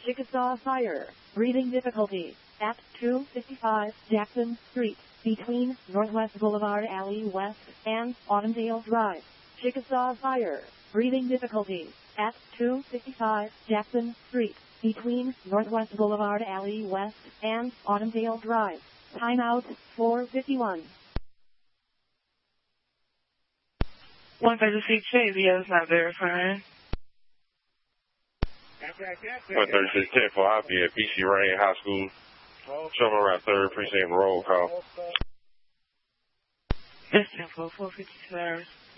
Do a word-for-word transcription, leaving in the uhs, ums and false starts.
Chickasaw Fire. Breathing difficulty. At two fifty-five Jackson Street, between Northwest Boulevard Alley West and Autumndale Drive. Chickasaw Fire. Breathing difficulty. At two fifty-five Jackson Street, between Northwest Boulevard Alley West and Autumndale Drive. Timeout four fifty-one. one thirty-six J V S not verifying. one thirty-six ten for I'll be at B C Rain High School. Show me around third precinct roll call. That's ten for four fifty-six.